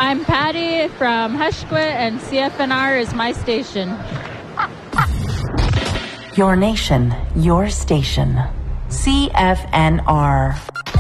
I'm Patty from Heshquit, and CFNR is my station. Your nation, your station. CFNR.